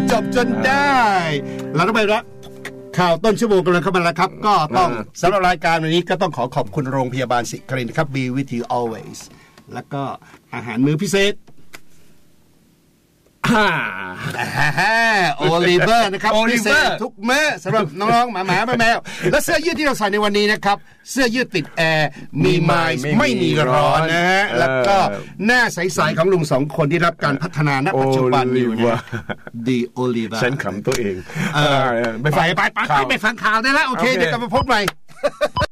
จบจนได้เราต้องไปรับข่าวต้นชั่วโมงกันเลยเข้ามาแล้วครับก็ต้องสำหรับรายการวันนี้ก็ต้องขอบคุณโรงพยาบาลศิรินทร์ครับ Be with you always แล้วก็อาหารมื้อพิเศษโอลิเวอร์นะครับพิเศษทุกมื้อสำหรับน้องๆหมาแมวและเสื้อยืดที่เราใส่ในวันนี้นะครับเสื้อยืดติดแอร์มีไม้ไม่มีร้อนนะฮะแล้วก็หน้าใสๆของลุงสองคนที่รับการพัฒนาณปัจจุบันอยู่นะดีโอลิเวอร์ฉันขำตัวเองไปฟังข่าวได้แล้วโอเคเดี๋ยวกลับมาพบใหม่